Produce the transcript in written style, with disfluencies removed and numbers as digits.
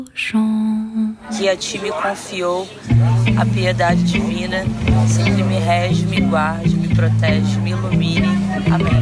que a ti me confiou a piedade divina, sempre me rege, me guarde, me protege, me ilumine. Amém.